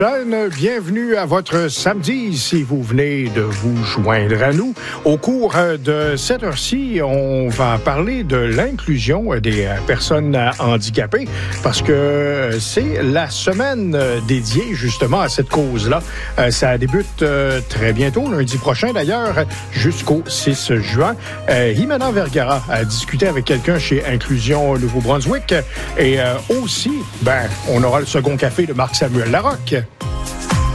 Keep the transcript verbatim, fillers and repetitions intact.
Bienvenue à votre samedi si vous venez de vous joindre à nous. Au cours de cette heure-ci, on va parler de l'inclusion des personnes handicapées parce que c'est la semaine dédiée justement à cette cause-là. Ça débute très bientôt, lundi prochain d'ailleurs, jusqu'au six juin. Jimena Vergara a discuté avec quelqu'un chez Inclusion Nouveau-Brunswick et aussi, ben, on aura le second café de Marc-Samuel Larocque.